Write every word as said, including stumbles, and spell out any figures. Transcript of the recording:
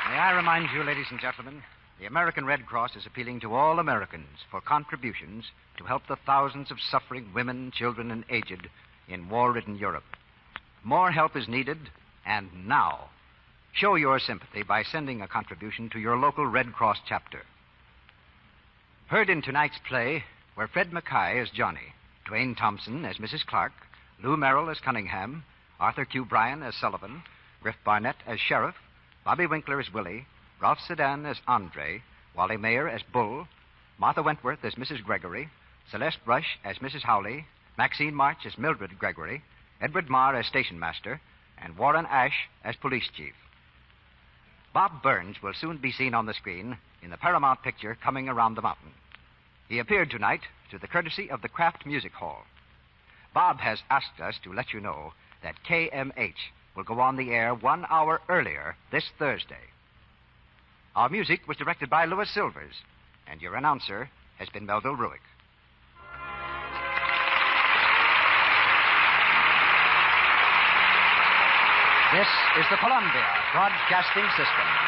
May I remind you, ladies and gentlemen, the American Red Cross is appealing to all Americans for contributions to help the thousands of suffering women, children, and aged in war-ridden Europe. More help is needed, and now. Show your sympathy by sending a contribution to your local Red Cross chapter. Heard in tonight's play were Fred Mackay as Johnny, Dwayne Thompson as Missus Clark, Lou Merrill as Cunningham, Arthur Q. Bryan as Sullivan, Griff Barnett as Sheriff, Bobby Winkler as Willie, Ralph Sedan as Andre, Wally Mayer as Bull, Martha Wentworth as Missus Gregory, Celeste Rush as Missus Howley, Maxine March as Mildred Gregory, Edward Marr as Station Master, and Warren Ash as Police Chief. Bob Burns will soon be seen on the screen in the Paramount picture Coming Around the Mountain. He appeared tonight to the courtesy of the Kraft Music Hall. Bob has asked us to let you know that K M H will go on the air one hour earlier this Thursday. Our music was directed by Louis Silvers, and your announcer has been Melville Ruick. This is the Columbia Broadcasting System.